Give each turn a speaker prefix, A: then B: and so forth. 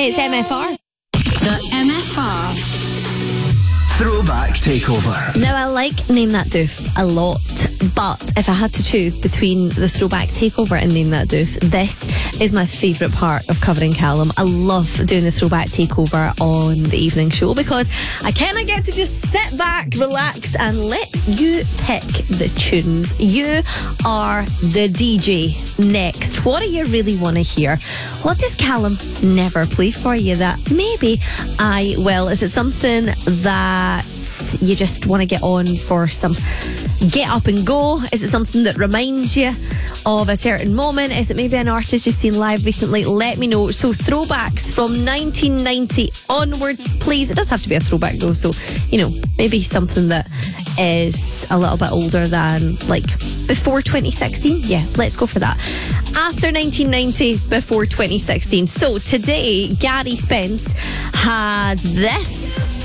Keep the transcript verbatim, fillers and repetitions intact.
A: It's M F R.
B: The M F R
C: Throwback Takeover.
A: Now, I like Name That Doof a lot, but if I had to choose between the Throwback Takeover and Name That Doof, this is my favourite part of covering Callum. I love doing the Throwback Takeover on the evening show because I kind of get to just sit back, relax, and let you pick the tunes. You are the D J next. What do you really want to hear? What does Callum never play for you that maybe I will? Is it something that you just want to get on for some get up and go? Is it something that reminds you of a certain moment? Is it maybe an artist you've seen live recently? Let me know. So throwbacks from nineteen ninety onwards, please. It does have to be a throwback though, so you know, maybe something that is a little bit older than like before twenty sixteen. Yeah, let's go for that. After nineteen ninety, before twenty sixteen. So today Gary Spence had this.